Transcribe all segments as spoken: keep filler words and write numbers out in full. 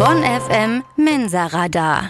Bonn F M Mensa-Radar.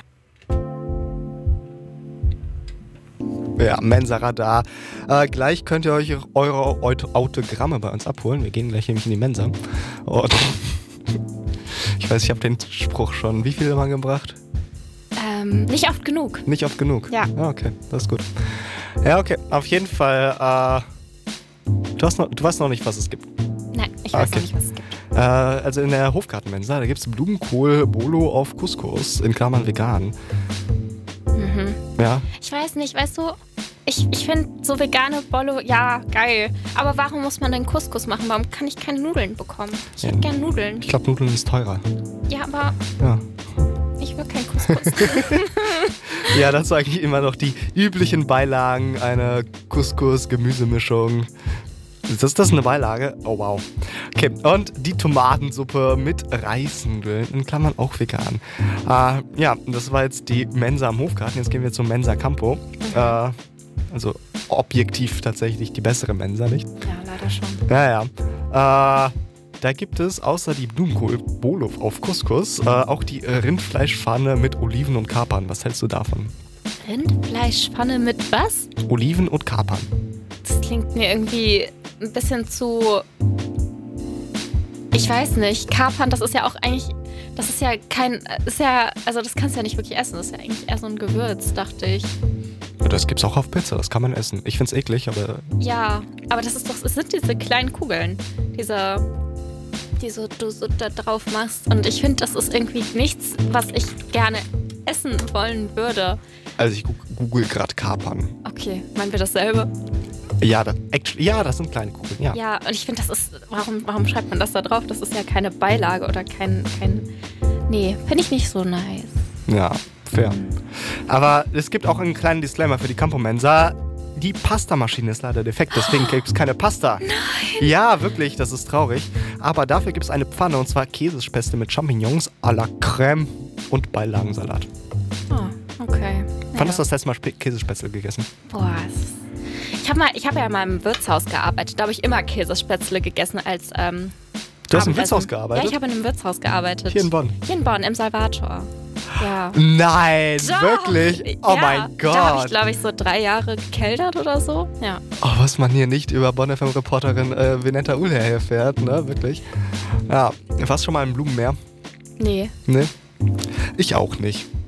Ja, Mensa-Radar. Äh, gleich könnt ihr euch eure Aut- Autogramme bei uns abholen. Wir gehen gleich nämlich in die Mensa. Und ich weiß, ich habe den Spruch schon wie viele Mal gebracht? Ähm, nicht oft genug. Nicht oft genug? Ja. Ah, okay, das ist gut. Ja, okay, auf jeden Fall. Äh, du, hast noch, du weißt noch nicht, was es gibt. Nein, ich weiß Okay. noch nicht, was es gibt. Äh, also in der Hofgartenmensa, da gibt es Blumenkohl Bolo auf Couscous, in Klammern vegan. Mhm. Ja. Ich weiß nicht, weißt du, ich, ich finde so vegane Bollo, ja, geil. Aber warum muss man denn Couscous machen? Warum kann ich keine Nudeln bekommen? Ich hätte Ja. gern Nudeln. Ich glaube, Nudeln ist teurer. Ja, aber Ja. ich will kein Couscous. Ja, das sind eigentlich immer noch die üblichen Beilagen, eine Couscous-Gemüsemischung. Ist das, das eine Beilage? Oh wow. Okay, und die Tomatensuppe mit Reisnudeln, in Klammern auch vegan. Äh, ja, das war jetzt die Mensa am Hofgarten. Jetzt gehen wir zum Mensa Campo. Äh, also objektiv tatsächlich die bessere Mensa, nicht? Ja, leider schon. Ja, ja. Äh, da gibt es außer die Blumenkohl-Bolo auf Couscous äh, auch die Rindfleischpfanne mit Oliven und Kapern. Was hältst du davon? Rindfleischpfanne mit was? Oliven und Kapern. Das klingt mir irgendwie ein bisschen zu... Ich weiß nicht. Kapern, das ist ja auch eigentlich... Das ist ja kein... Ist ja, also das kannst du ja nicht wirklich essen. Das ist ja eigentlich eher so ein Gewürz, dachte ich. Ja, das gibt's auch auf Pizza, das kann man essen. Ich find's eklig, aber... Ja, aber das ist doch... Es sind diese kleinen Kugeln. Diese... Die so, du so da drauf machst. Und ich finde, das ist irgendwie nichts, was ich gerne essen wollen würde. Also ich gu- google gerade Kapern. Okay, meinen wir dasselbe? Ja, das, actually, ja, das sind kleine Kugeln, ja. Ja, und ich finde, das ist, warum, warum schreibt man das da drauf? Das ist ja keine Beilage oder kein, kein, nee, finde ich nicht so nice. Ja, fair. Aber es gibt auch einen kleinen Disclaimer für die Campo Mensa. Die Pastamaschine ist leider defekt, deswegen gibt es keine Pasta. Nein! Ja, wirklich, das ist traurig. Aber dafür gibt es eine Pfanne, und zwar Käsespätzle mit Champignons à la Crème und Beilagensalat. Oh, okay. Wann hast du das letzte Mal Sp- Käsespätzle gegessen? Boah, es- ich habe mal, ich habe ja mal im Wirtshaus gearbeitet. Da habe ich immer Käsespätzle gegessen als ähm, Du hast im Abendessen. Wirtshaus gearbeitet? Ja, ich habe in einem Wirtshaus gearbeitet. Hier in Bonn? Hier in Bonn, im Salvator. Ja. Nein, Doch. wirklich? Oh Ja, mein Gott. Da habe ich, glaube ich, so drei Jahre gekeltert oder so. Ja. Oh, was man hier nicht über Bonn F M-Reporterin äh, Venetta Uhlher erfährt, ne? Wirklich. Ja, warst du schon mal im Blumenmeer? Nee. Ne? Ich auch nicht.